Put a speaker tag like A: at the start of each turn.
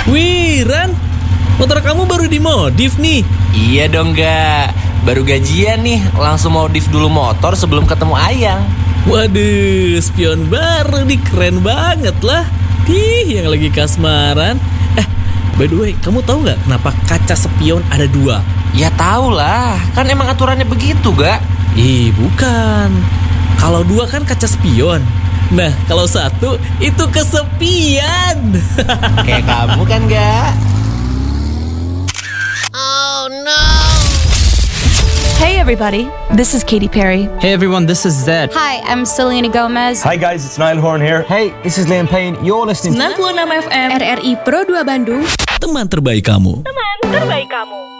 A: Wih, Ran, motor kamu baru dimodif nih.
B: Iya dong, Gak. Baru gajian nih, langsung modif dulu motor sebelum ketemu Ayang.
A: Waduh, spion baru nih, keren banget lah. Yang lagi kasmaran. By the way, kamu tahu nggak kenapa kaca spion ada 2?
B: Ya tau lah, kan emang aturannya begitu, Gak.
A: Bukan. Kalau 2 kan kaca spion. Nah, kalau 1 itu kesepian.
B: Kayak kamu kan, Gak?
C: Hey everybody, this is Katy Perry.
D: Hey everyone, this is Zed.
C: Hi, I'm Selena Gomez.
E: Hi guys, it's Niall Horan here.
D: Hey, this is Liam Payne. You're listening to
C: 96 FM RRI Pro 2 Bandung.
A: Teman terbaik kamu.
F: Teman terbaik kamu.